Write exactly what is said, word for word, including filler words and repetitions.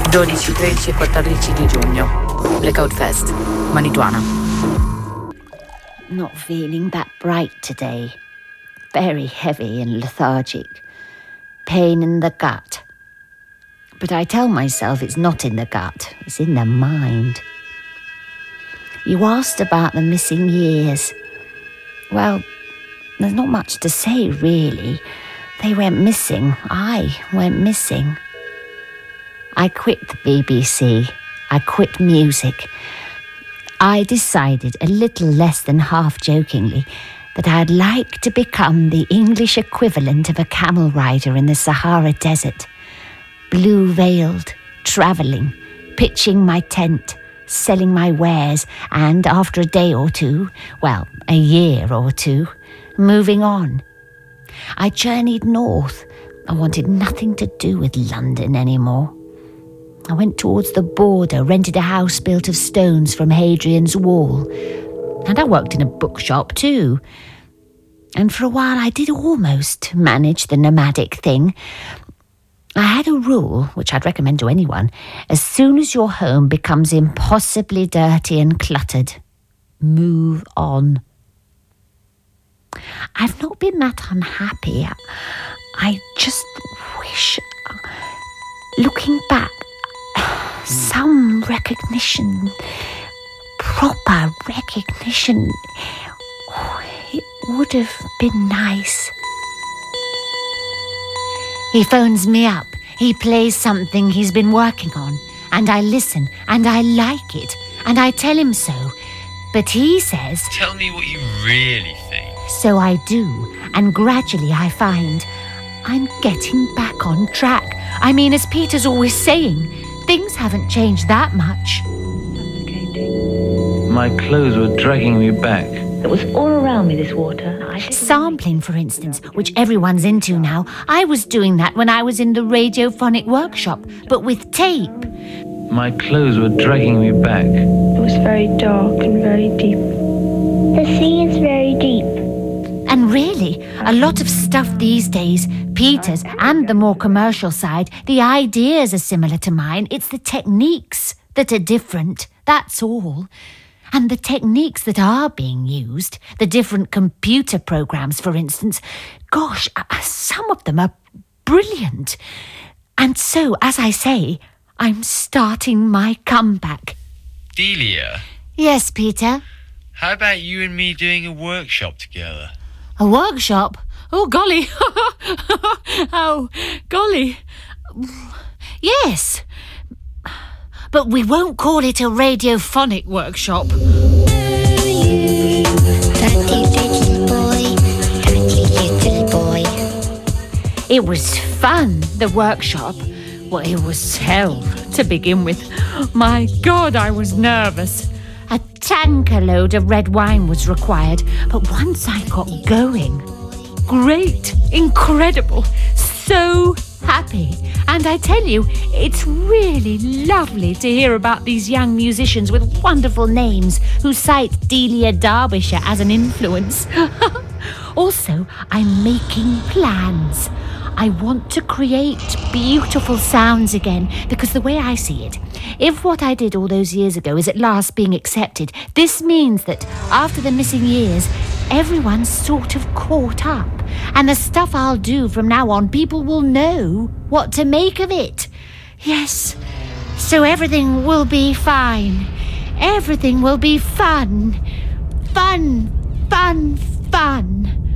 dodici, tredici e quattordici di giugno. Blackout Fest, Manituana. Not feeling that bright today. Very heavy and lethargic. Pain in the gut. But I tell myself it's not in the gut, it's in the mind. You asked about the missing years. Well, there's not much to say, really. They went missing. I went missing. I quit the B B C. I quit music. I decided, a little less than half-jokingly, that I'd like to become the English equivalent of a camel rider in the Sahara Desert. Blue-veiled, travelling, pitching my tent, selling my wares, and after a day or two, well, a year or two, moving on. I journeyed north. I wanted nothing to do with London anymore. I went towards the border, rented a house built of stones from Hadrian's Wall. And I worked in a bookshop too. And for a while I did almost manage the nomadic thing. I had a rule, which I'd recommend to anyone. As soon as your home becomes impossibly dirty and cluttered, move on. I've not been that unhappy. I just wish, looking back, some recognition, proper recognition, oh, it would have been nice. He phones me up. He plays something he's been working on, and I listen, and I like it, and I tell him so. But he says, "Tell me what you really think." So I do, and gradually I find I'm getting back on track. I mean, as Peter's always saying, things haven't changed that much. My clothes were dragging me back. It was all around me, this water. Sampling, for instance, which everyone's into now. I was doing that when I was in the radiophonic workshop, but with tape. My clothes were dragging me back. It was very dark and very deep. The sea is very deep. And really, a lot of stuff these days, Peter's and the more commercial side, the ideas are similar to mine. It's the techniques that are different, that's all. And the techniques that are being used, the different computer programs, for instance, gosh, some of them are brilliant. And so, as I say, I'm starting my comeback. Delia? Yes, Peter? How about you and me doing a workshop together? A workshop? Oh, golly. Oh, golly. Yes. But we won't call it a radiophonic workshop. Daddy, little boy, daddy, little boy. It was fun, the workshop. Well, it was hell to begin with. My God, I was nervous. A tanker load of red wine was required, but once I got going, great, incredible, so happy. And I tell you, it's really lovely to hear about these young musicians with wonderful names who cite Delia Derbyshire as an influence. Also, I'm making plans. I want to create beautiful sounds again, because the way I see it, if what I did all those years ago is at last being accepted, this means that after the missing years, everyone's sort of caught up. And the stuff I'll do from now on, people will know what to make of it. Yes, so everything will be fine. Everything will be fun. Fun, fun, fun.